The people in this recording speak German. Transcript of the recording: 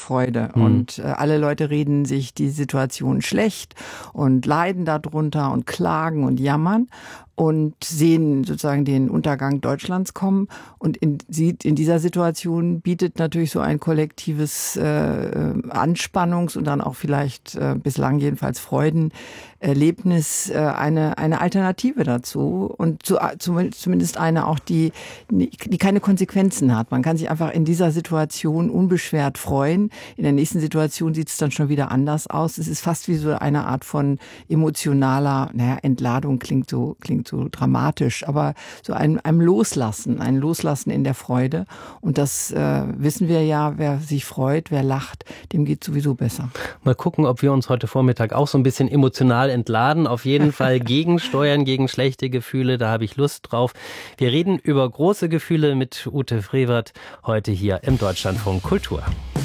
Freude. Und alle Leute reden sich die Situation schlecht und leiden darunter und klagen und jammern und sehen sozusagen den Untergang Deutschlands kommen. Und in dieser Situation bietet natürlich so ein kollektives Anspannungs- und dann auch vielleicht bislang jedenfalls Freudenerlebnis eine Alternative dazu und zumindest eine auch, die keine Konsequenzen hat. Man kann sich einfach in dieser Situation unbeschwert freuen. In der nächsten Situation sieht es dann schon wieder anders aus. Es ist fast wie so eine Art von emotionaler, Entladung klingt so dramatisch, aber so einem Loslassen, ein Loslassen in der Freude. Und das wissen wir ja, wer sich freut, wer lacht, dem geht sowieso besser. Mal gucken, ob wir uns heute Vormittag auch so ein bisschen emotional entladen. Auf jeden Fall gegensteuern, gegen schlechte Gefühle, da habe ich Lust drauf. Wir reden über große Gefühle mit Ute Frevert heute hier im Deutschlandfunk Kultur.